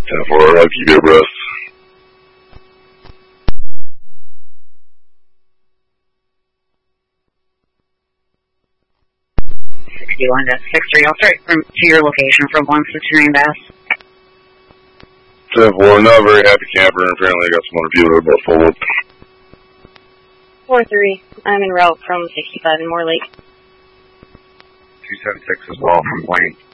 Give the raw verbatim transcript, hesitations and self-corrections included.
ten four, I'll keep you abreast. sixty-one to six three, I'll start from, to your location from one sixty-nine Bass. ten four, not a very happy camper, and apparently I got some other people that are about full up. four three, I'm en route from sixty-five in Moore Lake. two seven six as well from Blaine.